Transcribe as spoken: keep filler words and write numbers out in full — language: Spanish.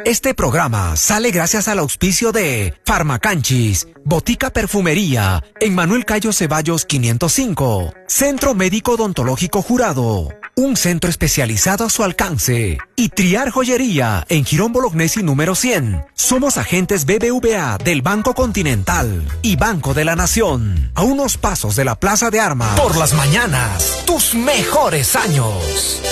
Este programa sale gracias al auspicio de Farmacanchis, Botica Perfumería, en Manuel Cayo Ceballos quinientos cinco, Centro Médico Odontológico Jurado, un centro especializado a su alcance, y Triar Joyería, en Girón Bolognesi número cien. Somos agentes B B V A del Banco Continental y Banco de la Nación, a unos pasos de la Plaza de Armas. Por las mañanas, tus mejores años.